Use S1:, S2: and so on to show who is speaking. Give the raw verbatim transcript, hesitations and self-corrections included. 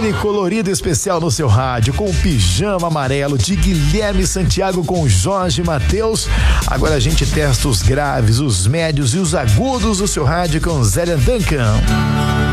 S1: Aquele colorido especial no seu rádio, com o Pijama Amarelo de Guilherme Santiago com Jorge Mateus. Agora a gente testa os graves, os médios e os agudos do seu rádio com Zélia Duncan.